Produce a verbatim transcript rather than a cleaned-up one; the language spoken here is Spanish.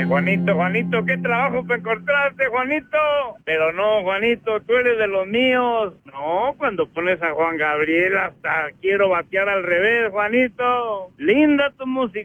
Ay, Juanito, Juanito, qué trabajo para encontrarte, Juanito. Pero no, Juanito, tú eres de los míos. No, cuando pones a Juan Gabriel hasta quiero batear al revés, Juanito. Linda tu música.